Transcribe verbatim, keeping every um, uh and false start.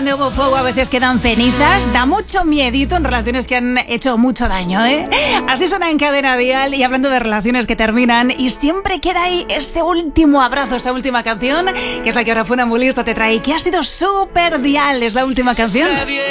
donde hubo fuego a veces quedan cenizas. Da mucho miedito en relaciones que han hecho mucho daño, ¿eh? Así suena en Cadena Dial, y hablando de relaciones que terminan, y siempre queda ahí ese último abrazo, esa última canción, que es la que ahora Funambulista te trae, que ha sido súper dial. Es la última canción. Nadie